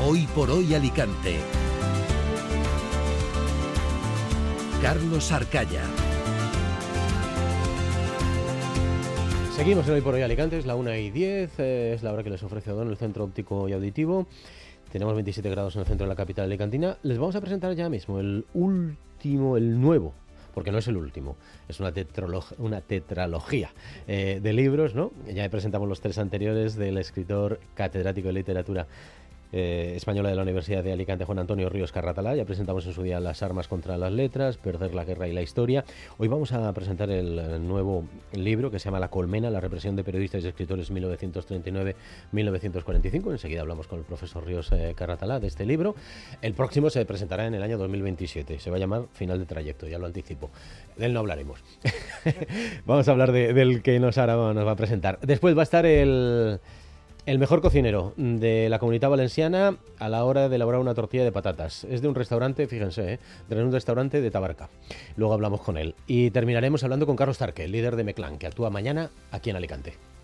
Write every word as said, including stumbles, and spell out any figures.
Hoy por hoy Alicante. Carlos Arcaya. Seguimos en Hoy por Hoy Alicante, es la una y diez, eh, es la hora que les ofrece Odón, el Centro Óptico y Auditivo. Tenemos veintisiete grados en el centro de la capital alicantina. Les vamos a presentar ya mismo el último, el nuevo, porque no es el último, es una, tetralog- una tetralogía eh, de libros, ¿no? Ya presentamos los tres anteriores del escritor catedrático de literatura Eh, española de la Universidad de Alicante, Juan Antonio Ríos Carratalá. Ya presentamos en su día Las armas contra las letras, Perder la guerra y la historia. Hoy vamos a presentar el, el nuevo libro que se llama La colmena, la represión de periodistas y escritores mil novecientos treinta y nueve a mil novecientos cuarenta y cinco. Enseguida hablamos con el profesor Ríos eh, Carratalá de este libro. El próximo se presentará en el año dos mil veintisiete. Se va a llamar Final de trayecto, ya lo anticipo. De él no hablaremos. Vamos a hablar de, del que nos, ahora nos va a presentar. Después va a estar el... El mejor cocinero de la Comunitat Valenciana a la hora de elaborar una tortilla de patatas. Es de un restaurante, fíjense, ¿eh? de un restaurante de Tabarca. Luego hablamos con él. Y terminaremos hablando con Carlos Tarque, líder de Meclán, que actúa mañana aquí en Alicante.